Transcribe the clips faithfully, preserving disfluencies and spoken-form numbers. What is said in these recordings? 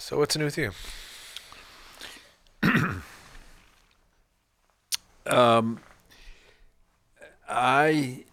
So what's new with you? um, I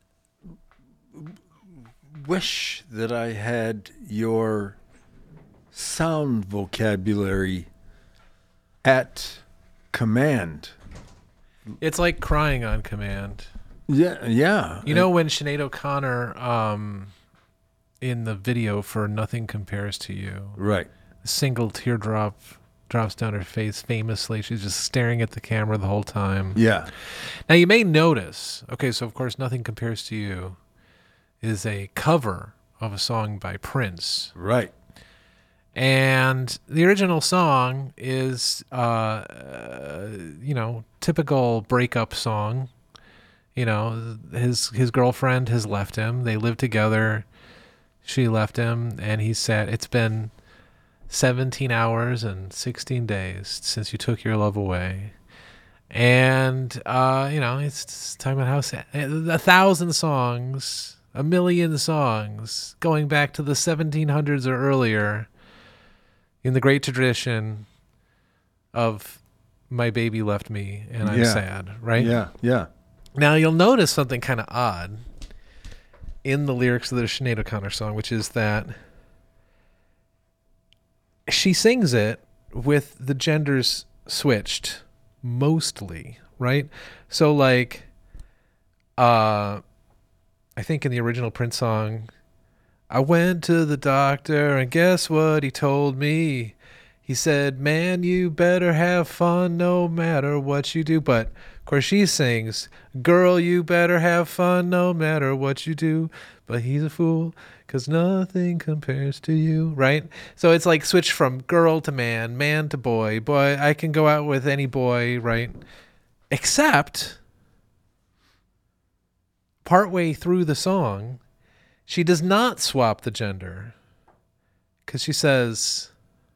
wish that I had your sound vocabulary at command. It's like crying on command. Yeah, yeah. You know when Sinead O'Connor, um, in the video for Nothing Compares to You, Right. a single teardrop drops down her face famously. She's just staring at the camera the whole time. Yeah. Now you may notice, okay, so of course Nothing Compares to You is a cover of a song by Prince. Right. And the original song is, uh, uh, you know, typical breakup song. You know, his his girlfriend has left him. They live together. She left him, and he said, "It's been seventeen hours and sixteen days since you took your love away." And, uh, you know, it's, it's talking about how sad. A thousand songs, a million songs, going back to the seventeen hundreds or earlier, in the great tradition of my baby left me and I'm Yeah. sad, right? Yeah, yeah. Now you'll notice something kind of odd in the lyrics of the Sinead O'Connor song, which is that she sings it with the genders switched mostly, right? So like, uh, I think in the original Prince song, I went to the doctor and guess what he told me? He said, man, you better have fun no matter what you do. But of course she sings, girl, you better have fun no matter what you do. But he's a fool because nothing compares to you, right? So it's like switch from girl to man, man to boy. Boy, I can go out with any boy, right? Except partway through the song, she does not swap the gender because she says,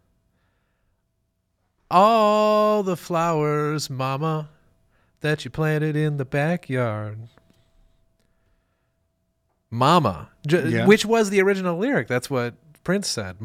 all the flowers, mama, that you planted in the backyard. Mama, j- Yeah. which was the original lyric. That's what Prince said.